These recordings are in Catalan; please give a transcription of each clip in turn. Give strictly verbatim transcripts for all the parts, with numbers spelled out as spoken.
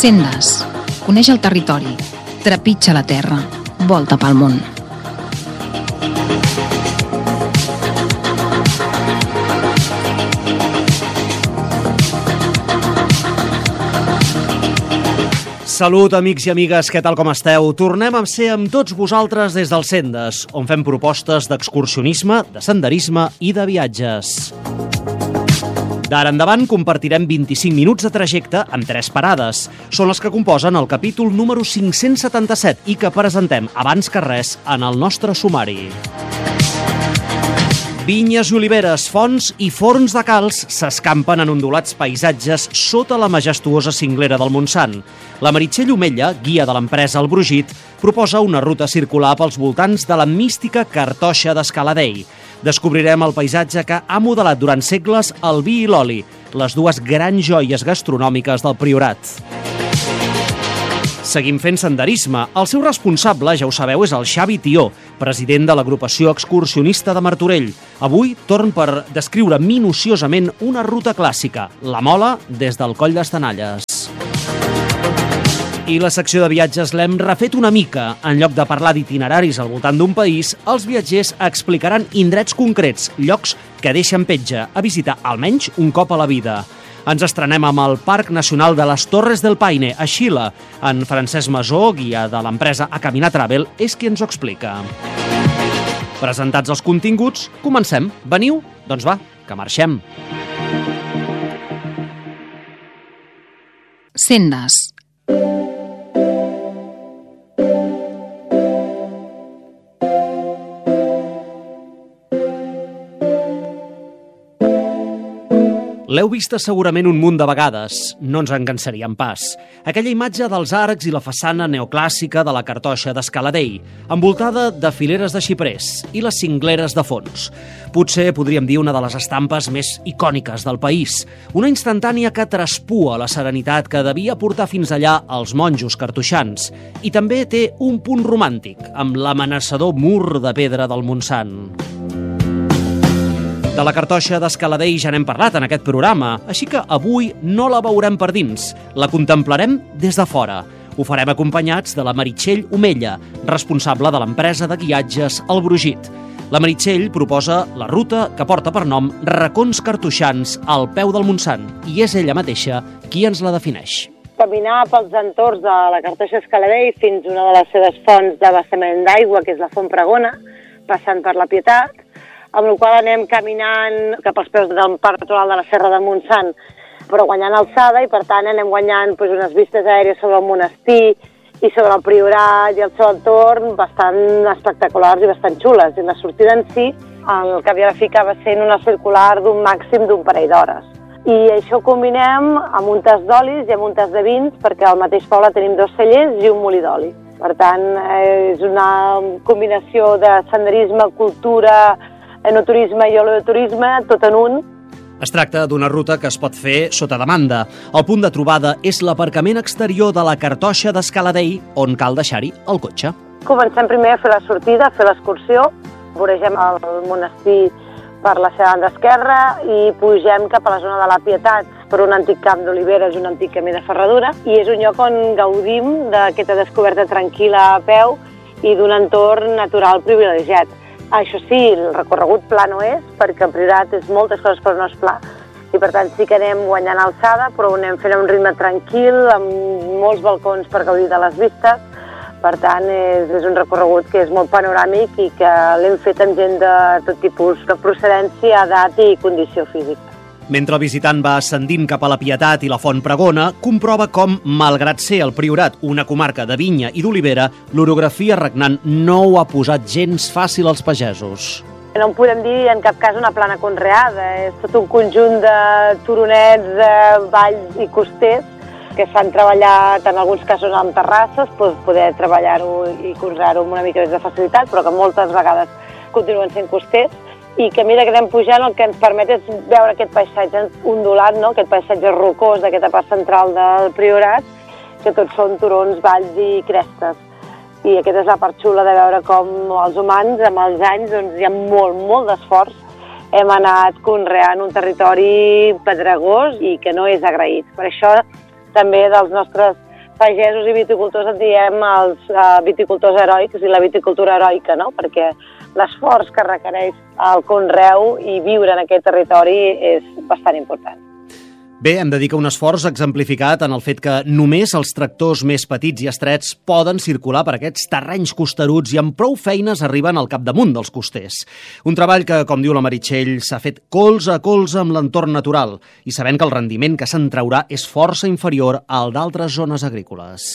Sendes. Coneix el territori. Trepitja la terra. Volta pel món. Salut, amics i amigues, què tal com esteu? Tornem a ser amb tots vosaltres des del Sendes, on fem propostes d'excursionisme, de senderisme i de viatges. D'ara endavant compartirem vint-i-cinc minuts de trajecte amb tres parades. Són les que composen el capítol número cinc-cents setanta-set i que presentem abans que res en el nostre sumari. Vinyes i oliveres, fonts i forns de calç s'escampen en ondulats paisatges sota la majestuosa cinglera del Montsant. La Meritxell Omella, guia de l'empresa El Brugit, proposa una ruta circular pels voltants de la mística Cartoixa d'Escaladei. Descobrirem el paisatge que ha modelat durant segles el vi i l'oli, les dues grans joies gastronòmiques del Priorat. Seguim fent senderisme. El seu responsable, ja ho sabeu, és el Xavi Tió, president de l'agrupació excursionista de Martorell. Avui torn per descriure minuciosament una ruta clàssica, la Mola des del Coll d'Estenalles. I la secció de viatges l'hem refet una mica. En lloc de parlar d'itineraris al voltant d'un país, els viatgers explicaran indrets concrets, llocs que deixen petja a visitar almenys un cop a la vida. Ens estrenem amb el Parc Nacional de les Torres del Paine, a Xile. En Francesc Masó, guia de l'empresa A Caminar Travel, és qui ens ho explica. Presentats els continguts, comencem. Veniu? Doncs va, que marxem. Sendes. L'heu vista segurament un munt de vegades, no ens en cansaríem pas. Aquella imatge dels arcs i la façana neoclàssica de la Cartoixa d'Escaladei, envoltada de fileres de xiprers i les cingleres de fons. Potser podríem dir una de les estampes més icòniques del país, una instantània que traspua la serenitat que devia portar fins allà els monjos cartoixans, i també té un punt romàntic, amb l'amenaçador mur de pedra del Montsant. De la Cartoixa d'Escaladei ja n'hem parlat en aquest programa, així que avui no la veurem per dins, la contemplarem des de fora. Ho farem acompanyats de la Meritxell Omella, responsable de l'empresa de guiatges El Brugit. La Meritxell proposa la ruta que porta per nom Racons Cartoixans al peu del Montsant, i és ella mateixa qui ens la defineix. Caminar pels entorns de la Cartoixa d'Escaladei fins a una de les seves fonts d'abastament d'aigua, que és la Font Pregona, passant per la Pietat, amb la qual anem caminant cap als peus del Parc Natural de la Serra del Montsant, però guanyant alçada, i per tant anem guanyant doncs, unes vistes aèries sobre el monestir i sobre el Priorat i el seu entorn bastant espectaculars i bastant xules. I la sortida en si, el cap i a la fi acaba sent una circular d'un màxim d'un parell d'hores. I això ho combinem amb un tas d'olis i amb un tas de vins, perquè al mateix poble tenim dos cellers i un molí d'oli. Per tant, és una combinació de senderisme, cultura, enoturisme i oleoturisme, tot en un. Es tracta d'una ruta que es pot fer sota demanda. El punt de trobada és l'aparcament exterior de la Cartoixa d'Escaladei, on cal deixar-hi el cotxe. Comencem primer a fer la sortida, a fer l'excursió, voregem el monestir per la seva banda esquerra i pugem cap a la zona de la Pietat per un antic camp d'oliveres i un antic camí de ferradura, i és un lloc on gaudim d'aquesta descoberta tranquil·la a peu i d'un entorn natural privilegiat. Això sí, el recorregut pla no és, perquè el Priorat és moltes coses però no és pla. I per tant sí que anem guanyant alçada, però ho anem fent a un ritme tranquil, amb molts balcons per gaudir de les vistes. Per tant, és, és un recorregut que és molt panoràmic i que l'hem fet amb gent de tot tipus de procedència, edat i condició física. Mentre el visitant va ascendint cap a la Pietat i la Font Pregona, comprova com, malgrat ser el Priorat una comarca de vinya i d'olivera, l'orografia regnant no ho ha posat gens fàcil als pagesos. No en podem dir en cap cas una plana conreada, és tot un conjunt de turonets, de valls i costers que s'han treballat en alguns casos amb terrasses, per poder treballar-ho i conrear-ho amb una mica més de facilitat, però que moltes vegades continuen sent costers, i que mira que anem pujant, el que ens permet és veure aquest paisatge ondulat, no? Aquest paisatge rocós d'aquesta part central del Priorat, que tots són turons, valls i crestes. I aquesta és la part xula de veure com els humans, amb els anys, doncs, hi ha molt, molt d'esforç. Hem anat conreant un territori pedregós i que no és agraït. Per això també dels nostres pagesos i viticultors en diem els uh, viticultors heroics i la viticultura heroica, no? Perquè l'esforç que requereix el conreu i viure en aquest territori és bastant important. Bé, hem de dir que un esforç exemplificat en el fet que només els tractors més petits i estrets poden circular per aquests terrenys costeruts i amb prou feines arriben al capdamunt dels costers. Un treball que, com diu la Meritxell, s'ha fet colze a colze amb l'entorn natural i sabent que el rendiment que se'n traurà és força inferior al d'altres zones agrícoles.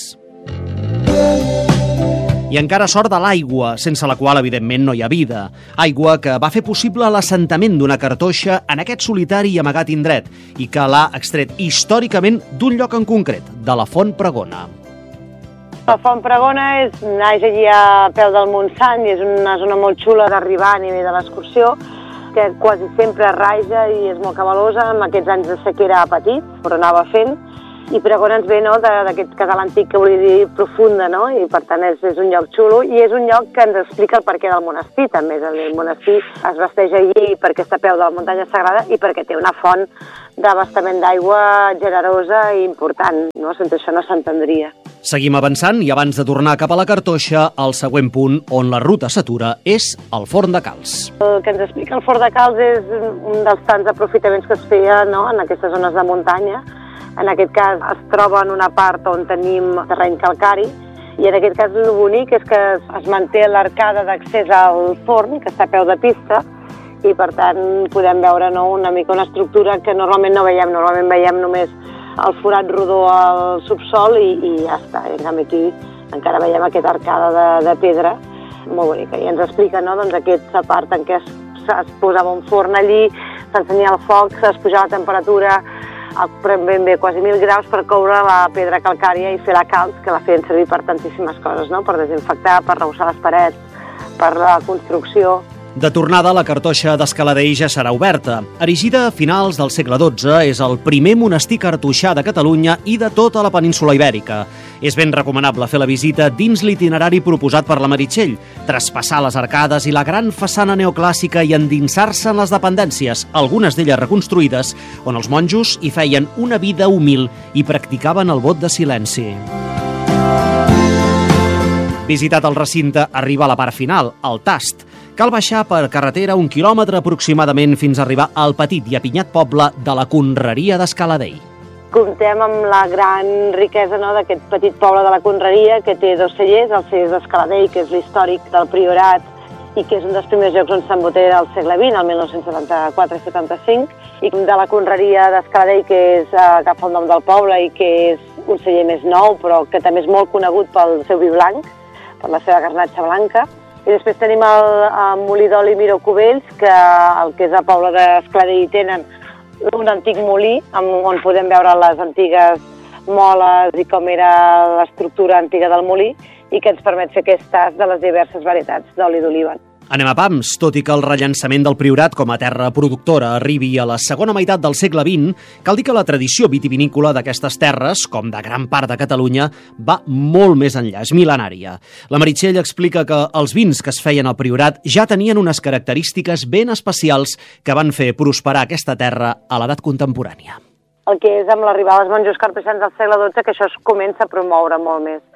I encara sort de l'aigua, sense la qual, evidentment, no hi ha vida. Aigua que va fer possible l'assentament d'una cartoixa en aquest solitari i amagat indret i que l'ha extret històricament d'un lloc en concret, de la Font Pregona. La Font Pregona és, naix allí a peu del Montsant i és una zona molt xula d'arribar a nivell de l'excursió, que quasi sempre raja i és molt cabalosa. En aquests anys de sequera petit, però anava fent. I Pregona ens ve, no?, d'aquest català antic que volia dir profunda, no? I per tant és, és un lloc xulo i és un lloc que ens explica el perquè del monestir també. El monestir es vesteix allí perquè està a peu de la muntanya sagrada i perquè té una font d'abastament d'aigua generosa i important, no? Sense això no s'entendria. Seguim avançant i abans de tornar cap a la cartoixa, el següent punt on la ruta s'atura és el Forn de Calç. El que ens explica el Forn de Calç és un dels tants aprofitaments que es feia, no?, en aquestes zones de muntanya. En aquest cas es troba en una part on tenim terreny calcari i en aquest cas el bonic és que es manté l'arcada d'accés al forn, que està a peu de pista, i per tant podem veure, no, una mica una estructura que normalment no veiem, normalment veiem només el forat rodó al subsol i, i ja està. En canvi aquí encara veiem aquesta arcada de, de pedra molt bonica i ens explica, no, doncs, aquesta part en què es, es posava un forn allí, s'encenia el foc, es pujava la temperatura ben bé quasi mil graus per coure la pedra calcària i fer la calç, que la feien servir per tantíssimes coses, no? Per desinfectar, per arrebossar les parets, per la construcció. De tornada, la cartoixa d'Escaladei ja serà oberta. Erigida a finals del segle dotze, és el primer monestir cartoixà de Catalunya i de tota la península ibèrica. És ben recomanable fer la visita dins l'itinerari proposat per la Meritxell, traspassar les arcades i la gran façana neoclàssica i endinsar-se en les dependències, algunes d'elles reconstruïdes, on els monjos hi feien una vida humil i practicaven el vot de silenci. Visitat el recinte, arriba a la part final, el tast. Cal baixar per carretera un quilòmetre aproximadament fins a arribar al petit i apinyat poble de la Conreria d'Escaladei. Comptem amb la gran riquesa, no, d'aquest petit poble de la Conreria, que té dos cellers, el celler d'Escaladei, que és l'històric del Priorat i que és un dels primers llocs on s'embotella al segle vint, el mil nou-cents setanta-quatre setanta-cinc, i de la Conreria d'Escaladei, que és, eh, agafa el nom del poble i que és un celler més nou, però que també és molt conegut pel seu vi blanc, per la seva garnatxa blanca. I després tenim el, el molí d'oli Miró Cubells, que el que és el poble d'Escaladei tenen un antic molí on podem veure les antigues moles i com era l'estructura antiga del molí i que ens permet fer aquest tast de les diverses varietats d'oli d'oliva. Anem a pams, tot i que el rellançament del Priorat com a terra productora arribi a la segona meitat del segle vint, cal dir que la tradició vitivinícola d'aquestes terres, com de gran part de Catalunya, va molt més enllà, és mil·lenària. La Meritxell explica que els vins que es feien al Priorat ja tenien unes característiques ben especials que van fer prosperar aquesta terra a l'edat contemporània. El que és amb l'arribada dels monjos cartoixans del segle dotze, que això es comença a promoure molt més.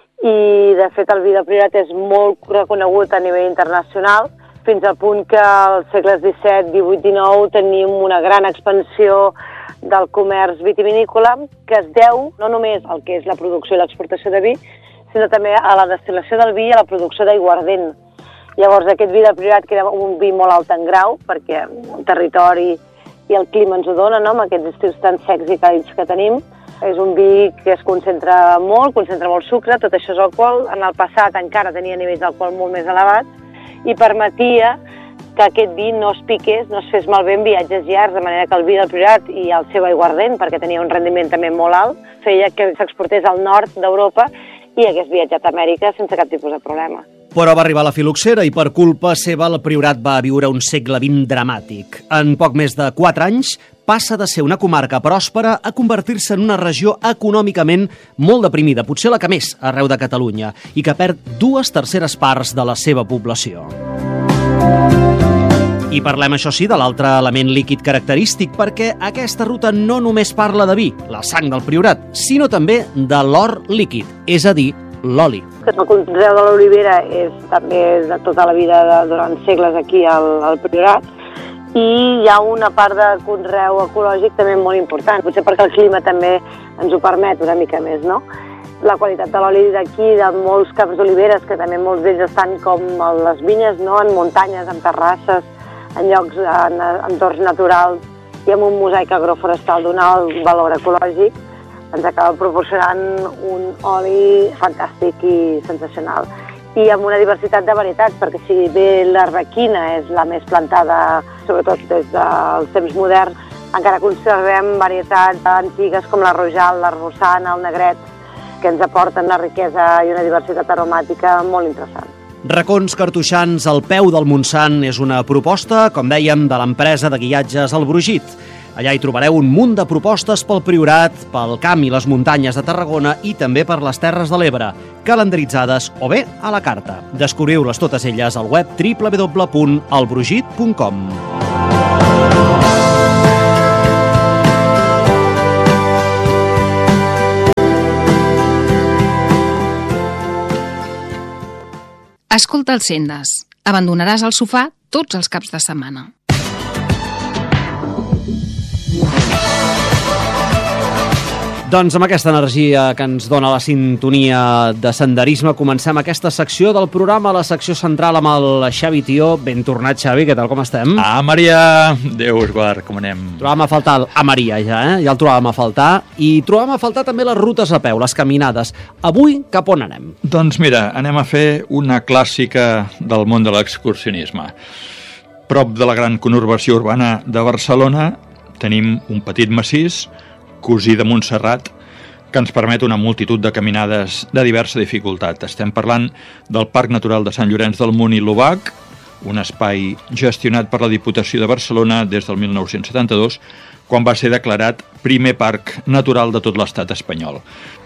I, de fet, el vi del Priorat és molt reconegut a nivell internacional, fins al punt que als segles disset, divuit, dinou tenim una gran expansió del comerç vitivinícola que es deu no només al que és la producció i l'exportació de vi, sinó també a la destil·lació del vi i a la producció d'aiguardent. Llavors, aquest vi del Priorat, que era un vi molt alt en grau, perquè el territori i el clima ens ho dona, no?, amb aquests estius tan secs i càlids que tenim, és un vi que es concentra molt, concentra molt sucre, tot això és alcohol. En el passat encara tenia nivells d'alcohol molt més elevats i permetia que aquest vi no es piqués, no es fes malbé en viatges llargs, de manera que el vi del Priorat i el seu aiguardent, perquè tenia un rendiment també molt alt, feia que s'exportés al nord d'Europa i hagués viatjat a Amèrica sense cap tipus de problema. Però va arribar la filoxera i per culpa seva el Priorat va viure un segle vint dramàtic. En poc més de quatre anys passa de ser una comarca pròspera a convertir-se en una regió econòmicament molt deprimida, potser la que més arreu de Catalunya, i que perd dues terceres parts de la seva població. I parlem, això sí, de l'altre element líquid característic, perquè aquesta ruta no només parla de vi, la sang del Priorat, sinó també de l'or líquid, és a dir, l'oli. El conreu de l'olivera és també de tota la vida, de, durant segles aquí al, al Priorat, i hi ha una part de conreu ecològic també molt important, potser perquè el clima també ens ho permet una mica més, no? La qualitat de l'oli d'aquí, de molts camps d'oliveres, que també molts d'ells estan com a les vinyes, no? En muntanyes, en terrasses, en llocs, en entorns naturals i amb un mosaic agroforestal d'un alt valor ecològic, ens acaba proporcionant un oli fantàstic i sensacional. I amb una diversitat de varietats, perquè si bé l'arlequina és la més plantada, sobretot des dels temps moderns, encara conservem varietats antigues com la rojal, l'arbosana, el negret, que ens aporten una riquesa i una diversitat aromàtica molt interessant. Racons cartoixans al peu del Montsant és una proposta, com dèiem, de l'empresa de guiatges El Brogit. Allà hi trobareu un munt de propostes pel Priorat, pel camp i les muntanyes de Tarragona i també per les Terres de l'Ebre, calendaritzades o bé a la carta. Descobriu-les totes elles al web w w w punt el brogit punt com. Escolta els Sendes. Abandonaràs el sofà tots els caps de setmana. Doncs amb aquesta energia que ens dona la sintonia de senderisme comencem aquesta secció del programa, la secció central amb el Xavi Tió. Ben tornat, Xavi, què tal, com estem? Ah, Maria! Déu us guard, com anem? Trobàvem a faltar a Maria ja, eh? Ja el trobàvem a faltar. I trobàvem a faltar també les rutes a peu, les caminades. Avui, cap on anem? Doncs mira, anem a fer una clàssica del món de l'excursionisme. Prop de la gran conurbació urbana de Barcelona tenim un petit massís, cosí de Montserrat, que ens permet una multitud de caminades de diversa dificultat. Estem parlant del Parc Natural de Sant Llorenç del Munt i l'Obac, un espai gestionat per la Diputació de Barcelona des del mil nou-cents setanta-dos, quan va ser declarat primer parc natural de tot l'estat espanyol.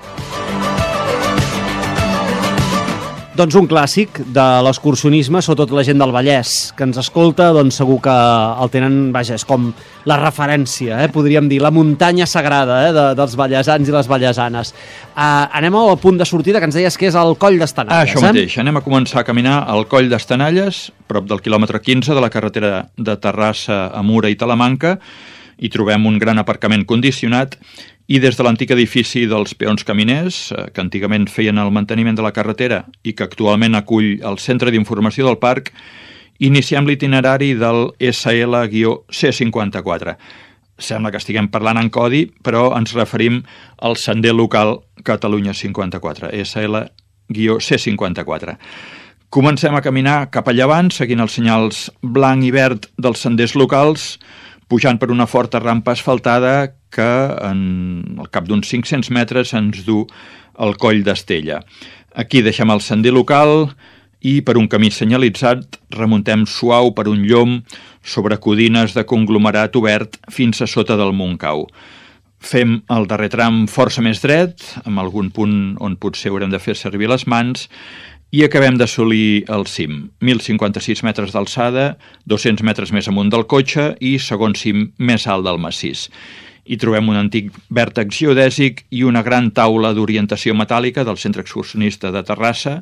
Doncs un clàssic de l'excursionisme, sobretot la gent del Vallès que ens escolta, doncs segur que el tenen, vaja, és com la referència, eh, podríem dir, la muntanya sagrada eh, de, dels vallesans i les vallesanes. Uh, anem al punt de sortida que ens deies que és el Coll d'Estanalles. Ah, això mateix, eh? Anem a començar a caminar al Coll d'Estanalles, prop del quilòmetre quinze de la carretera de Terrassa a Mura i Talamanca. Hi trobem un gran aparcament condicionat i des de l'antic edifici dels peons caminers, que antigament feien el manteniment de la carretera i que actualment acull el Centre d'Informació del Parc, iniciem l'itinerari del S L C cinquanta-quatre. Sembla que estiguem parlant en codi, però ens referim al sender local Catalunya cinquanta-quatre, S L C cinquanta-quatre. Comencem a caminar cap a llevant, seguint els senyals blanc i verd dels senders locals, pujant per una forta rampa asfaltada que en al cap d'uns cinc-cents metres ens du al Coll d'Estella. Aquí deixem el sender local i per un camí senyalitzat remuntem suau per un llom sobre codines de conglomerat obert fins a sota del Montcau. Fem el darrer tram força més dret, amb algun punt on potser haurem de fer servir les mans, i acabem d'assolir el cim, mil cinquanta-sis metres d'alçada, dos-cents metres més amunt del cotxe i segon cim més alt del massís. Hi trobem un antic vèrtex geodèsic i una gran taula d'orientació metàl·lica del Centre Excursionista de Terrassa.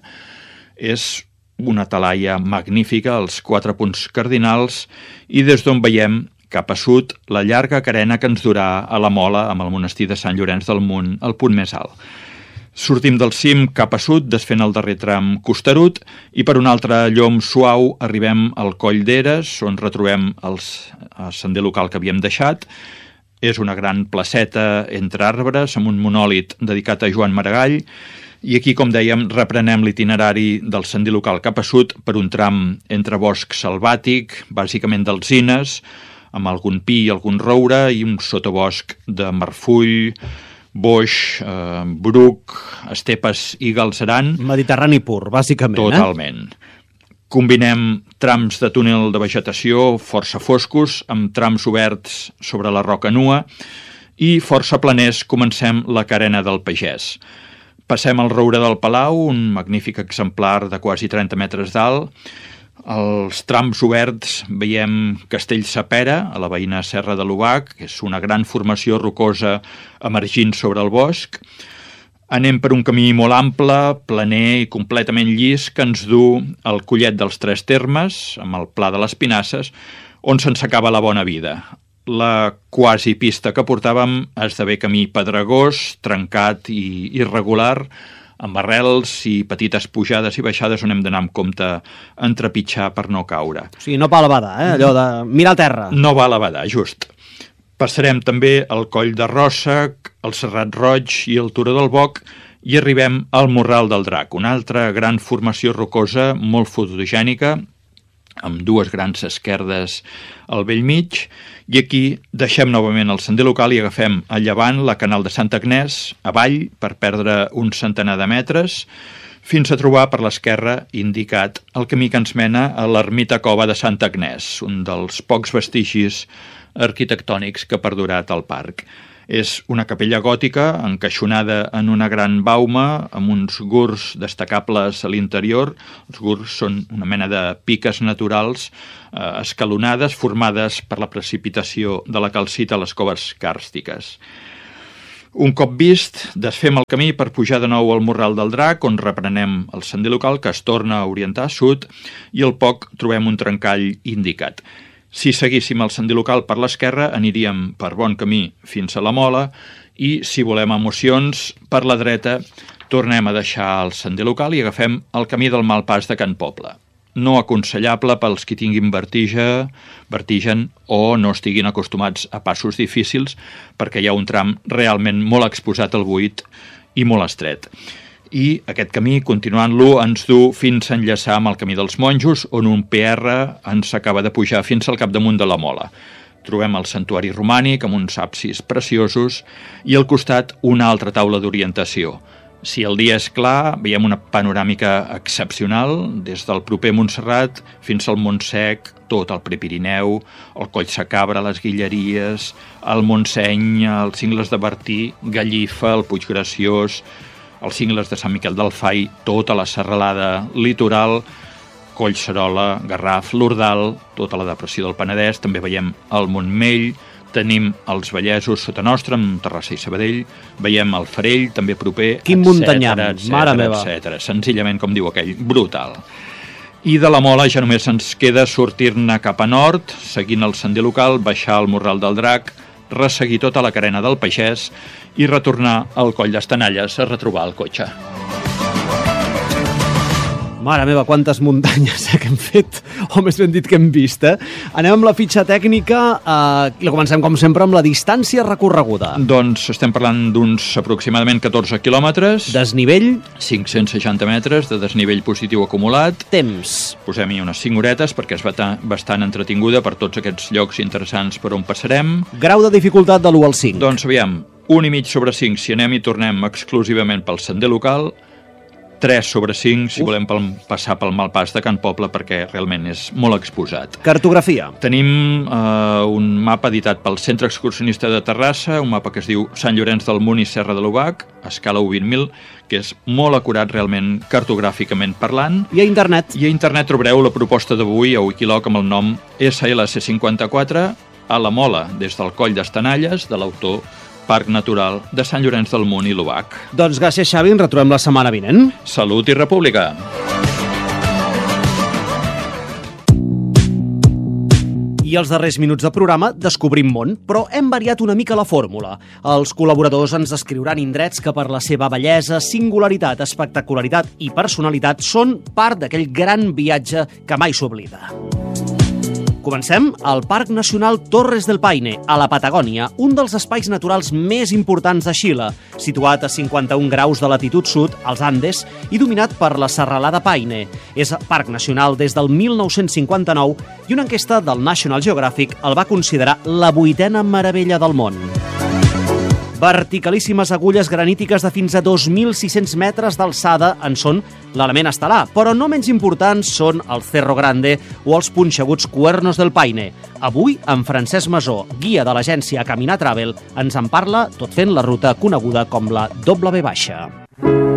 És una talaia magnífica, els quatre punts cardinals, i des d'on veiem cap a sud la llarga carena que ens durà a la Mola amb el monestir de Sant Llorenç del Munt, el punt més alt. Sortim del cim cap a sud, desfent el darrer tram costerut, i per un altre llom suau arribem al Coll d'Eres, on retrobem els, el sender local que havíem deixat. És una gran placeta entre arbres, amb un monòlit dedicat a Joan Maragall, i aquí, com dèiem, reprenem l'itinerari del sender local cap a sud per un tram entre bosc selvàtic, bàsicament d'alzines, amb algun pi i algun roure, i un sotobosc de marfull, boix, eh, bruc, estepes i galceran. Mediterrani pur, bàsicament. Totalment. Eh? Combinem trams de túnel de vegetació força foscos amb trams oberts sobre la roca nua i força planers comencem la carena del Pagès. Passem al Roure del Palau, un magnífic exemplar de quasi trenta metres d'alt. Als trams oberts veiem Castellsapera, a la veïna Serra de l'Obac, que és una gran formació rocosa emergint sobre el bosc. Anem per un camí molt ample, planer i completament llis, que ens du al Collet dels Tres Termes, amb el Pla de les Pinasses, on se'ns acaba la bona vida. La quasi pista que portàvem esdevé camí pedregós, trencat i irregular, amb arrels i petites pujades i baixades on hem d'anar amb compte en trepitjar per no caure. O sigui, no va a la badar, eh? Allò de mirar a terra. No va a la badar, just. Passarem també el Coll de Ròssec, el Serrat Roig i el Turó del Boc i arribem al Morral del Drac, una altra gran formació rocosa molt fotogènica, amb dues grans esquerdes al bell mig, i aquí deixem novament el sender local i agafem a llevant la Canal de Santa Agnès, avall, per perdre un centenar de metres, fins a trobar per l'esquerra indicat el camí que ens mena a l'ermita cova de Santa Agnès, un dels pocs vestigis arquitectònics que ha perdurat al parc. És una capella gòtica encaixonada en una gran bauma amb uns gurs destacables a l'interior. Els gurs són una mena de piques naturals eh, escalonades formades per la precipitació de la calcita a les coves càrstiques. Un cop vist, desfem el camí per pujar de nou al Morral del Drac, on reprenem el sender local que es torna a orientar a sud i al poc trobem un trencall indicat. Si seguíssim el sender local per l'esquerra, aniríem per bon camí fins a la Mola i, si volem emocions, per la dreta tornem a deixar el sender local i agafem el camí del Malpàs de Can Poble. No aconsellable pels qui tinguin vertigen, vertigen o no estiguin acostumats a passos difícils, perquè hi ha un tram realment molt exposat al buit i molt estret. I aquest camí, continuant-lo, ens du fins a enllaçar amb el camí dels Monjos, on un P R ens acaba de pujar fins al capdamunt de la Mola. Trobem el santuari romànic amb uns absis preciosos i al costat una altra taula d'orientació. Si el dia és clar, veiem una panoràmica excepcional, des del proper Montserrat fins al Montsec, tot el Prepirineu, el Coll Sacabra, les Guilleries, el Montseny, els Cingles de Bertí, Gallifa, el Puig Graciós, els Cingles de Sant Miquel del Fai, tota la serralada litoral, Collserola, Garraf, l'Ordal, tota la depressió del Penedès, també veiem el Montmell, tenim els Vallesos sota nostra, amb Terrassa i Sabadell, veiem el Farell, també proper, Quin muntanyam, mare meva. etcètera. Senzillament, com diu aquell, brutal. I de la Mola ja només ens queda sortir-ne cap a nord, seguint el sender local, baixar al Morral del Drac, resseguir tota la carena del Pagès i retornar al Coll d'Estanalles a retrobar el cotxe. Mare meva, quantes muntanyes eh, que hem fet, o més ben dit que hem vist. Eh? Anem amb la fitxa tècnica eh, i comencem, com sempre, amb la distància recorreguda. Doncs estem parlant d'uns aproximadament catorze quilòmetres. Desnivell. cinc-cents seixanta metres de desnivell positiu acumulat. Temps. Posem-hi unes cinc horetes perquè és bastant entretinguda per tots aquests llocs interessants per on passarem. Grau de dificultat de l'u al cinc. Doncs aviam, un i mig sobre cinc si anem i tornem exclusivament pel sender local, tres sobre cinc si Uf. volem pel, passar pel Malpàs de Can Poble perquè realment és molt exposat. Cartografia. Tenim eh, un mapa editat pel Centre Excursionista de Terrassa, un mapa que es diu Sant Llorenç del Munt i Serra de l'Obac, a escala u vint mil, que és molt acurat realment cartogràficament parlant. I a internet? I a internet trobareu la proposta d'avui a Wikiloc amb el nom S L C cinquanta-quatre a la Mola, des del Coll d'Estanalles, de l'autor Parc Natural de Sant Llorenç del Munt i l'Obac. Doncs gràcies, Xavi, ens retrobem la setmana vinent. Salut i república! I els darrers minuts de programa descobrim món, però hem variat una mica la fórmula. Els col·laboradors ens descriuran indrets que per la seva bellesa, singularitat, espectacularitat i personalitat són part d'aquell gran viatge que mai s'oblida. Comencem al Parc Nacional Torres del Paine, a la Patagònia, un dels espais naturals més importants de Xile, situat a cinquanta-un graus de latitud sud, als Andes, i dominat per la serralada Paine. És parc nacional des del mil nou-cents cinquanta-nou i una enquesta del National Geographic el va considerar la vuitena meravella del món. Verticalíssimes agulles granítiques de fins a dos mil sis-cents metres d'alçada en són l'element estel·lar, però no menys importants són el Cerro Grande o els punxeguts Cuernos del Paine. Avui, en Francesc Masó, guia de l'agència Caminar Travel, ens en parla tot fent la ruta coneguda com la W baixa.